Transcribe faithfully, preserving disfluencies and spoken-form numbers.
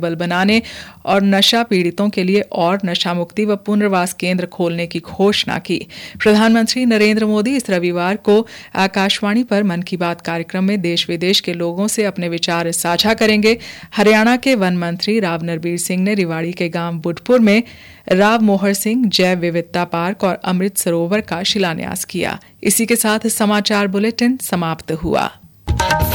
बल बनाने और नशा पीड़ितों के लिए और नशा मुक्ति व पुनर्वास केंद्र खोलने की घोषणा की। प्रधानमंत्री नरेंद्र मोदी इस रविवार को आकाशवाणी पर मन की बात कार्यक्रम में देश विदेश के लोगों से अपने विचार साझा करेंगे। हरियाणा के वन मंत्री राव नरबीर सिंह ने रेवाड़ी के गांव बुढ़पुर में राव मोहर सिंह जैव विविधता पार्क और अमृत सरोवर का शिलान्यास किया। इसी के साथ समाचार बुलेटिन समाप्त हुआ।